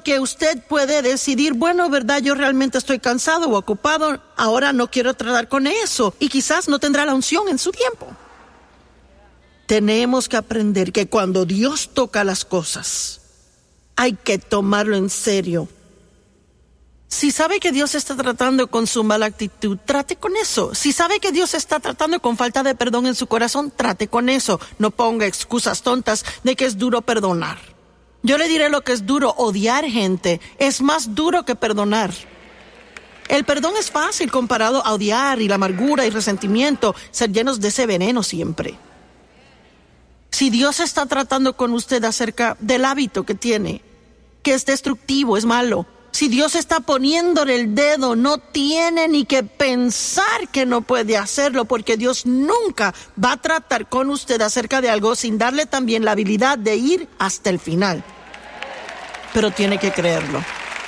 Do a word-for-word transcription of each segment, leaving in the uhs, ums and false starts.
porque usted puede decidir, bueno, verdad, yo realmente estoy cansado o ocupado, ahora no quiero tratar con eso, y quizás no tendrá la unción en su tiempo. Tenemos que aprender que cuando Dios toca las cosas, hay que tomarlo en serio. Si sabe que Dios está tratando con su mala actitud, trate con eso. Si sabe que Dios está tratando con falta de perdón en su corazón, trate con eso. No ponga excusas tontas de que es duro perdonar. Yo le diré lo que es duro: odiar gente es más duro que perdonar. El perdón es fácil comparado a odiar y la amargura y resentimiento, ser llenos de ese veneno siempre. Si Dios está tratando con usted acerca del hábito que tiene, que es destructivo, es malo, si Dios está poniéndole el dedo, no tiene ni que pensar que no puede hacerlo, porque Dios nunca va a tratar con usted acerca de algo sin darle también la habilidad de ir hasta el final. Pero tiene que creerlo.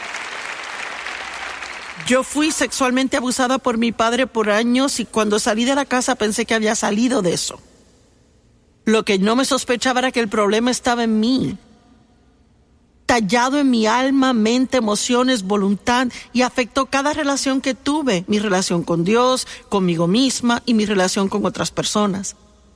Yo fui sexualmente abusada por mi padre por años y cuando salí de la casa pensé que había salido de eso. Lo que no me sospechaba era que el problema estaba en mí, tallado en mi alma, mente, emociones, voluntad, y afectó cada relación que tuve, mi relación con Dios, conmigo misma y mi relación con otras personas.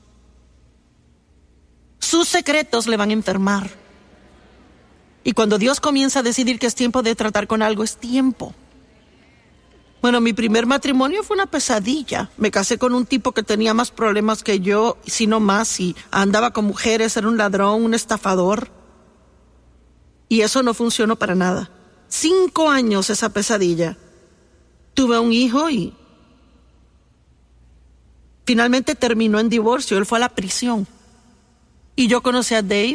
Sus secretos le van a enfermar. Y cuando Dios comienza a decidir que es tiempo de tratar con algo, es tiempo. Bueno, mi primer matrimonio fue una pesadilla. Me casé con un tipo que tenía más problemas que yo, si no más, y andaba con mujeres, era un ladrón, un estafador. Y eso no funcionó para nada. Cinco años esa pesadilla. Tuve un hijo y finalmente terminó en divorcio. Él fue a la prisión. Y yo conocí a Dave,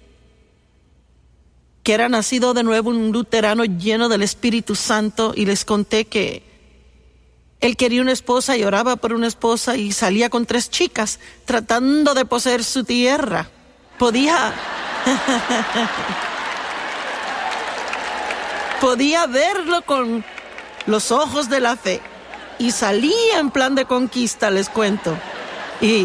que era nacido de nuevo, un luterano lleno del Espíritu Santo, y les conté que él quería una esposa y oraba por una esposa y salía con tres chicas tratando de poseer su tierra. Podía... Podía verlo con los ojos de la fe y salía en plan de conquista, les cuento. Y,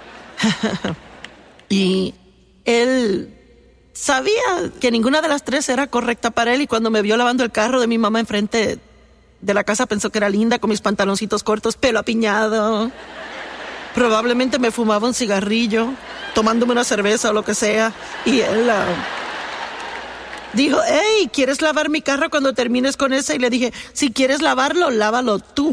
y él sabía que ninguna de las tres era correcta para él, y cuando me vio lavando el carro de mi mamá enfrente de la casa pensó que era linda con mis pantaloncitos cortos, pelo apiñado. Probablemente me fumaba un cigarrillo, tomándome una cerveza o lo que sea, y él... Uh, Dijo, hey, ¿quieres lavar mi carro cuando termines con esa? Y le dije, si quieres lavarlo, lávalo tú.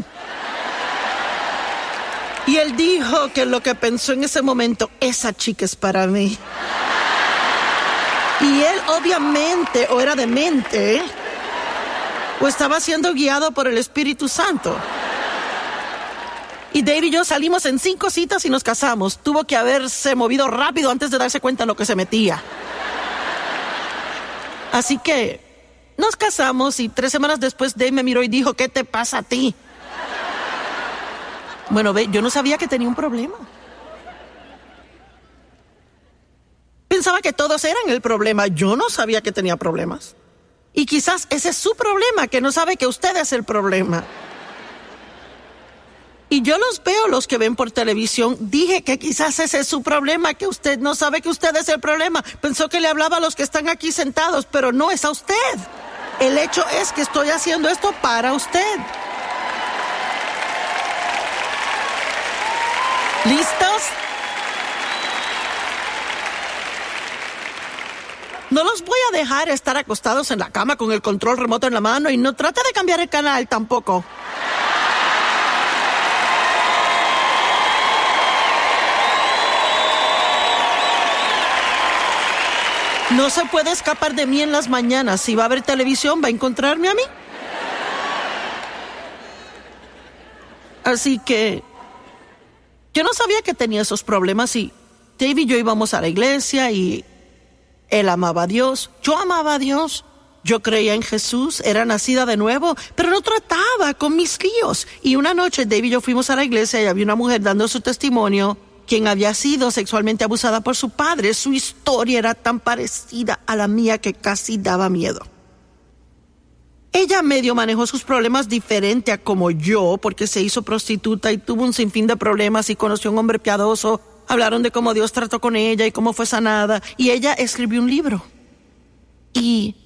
Y él dijo que lo que pensó en ese momento, esa chica es para mí. Y él obviamente, o era demente, ¿eh? o estaba siendo guiado por el Espíritu Santo. Y Dave y yo salimos en cinco citas y nos casamos. Tuvo que haberse movido rápido antes de darse cuenta de lo que se metía. Así que nos casamos y tres semanas después Dave me miró y dijo, ¿qué te pasa a ti? Bueno, ve, yo no sabía que tenía un problema. Pensaba que todos eran el problema. Yo no sabía que tenía problemas. Y quizás ese es su problema, que no sabe que usted es el problema. Y yo los veo, los que ven por televisión. Dije que quizás ese es su problema, que usted no sabe que usted es el problema. Pensó que le hablaba a los que están aquí sentados, pero no, es a usted. El hecho es que estoy haciendo esto para usted. ¿Listos? No los voy a dejar estar acostados en la cama con el control remoto en la mano, y no trate de cambiar el canal tampoco. No se puede escapar de mí en las mañanas. Si va a ver televisión, va a encontrarme a mí. Así que yo no sabía que tenía esos problemas, y Dave y yo íbamos a la iglesia y él amaba a Dios. Yo amaba a Dios. Yo creía en Jesús, era nacida de nuevo, pero no trataba con mis líos. Y una noche Dave y yo fuimos a la iglesia y había una mujer dando su testimonio, quien había sido sexualmente abusada por su padre. Su historia era tan parecida a la mía que casi daba miedo. Ella medio manejó sus problemas diferente a como yo, porque se hizo prostituta y tuvo un sinfín de problemas y conoció a un hombre piadoso. Hablaron de cómo Dios trató con ella y cómo fue sanada. Y ella escribió un libro. Y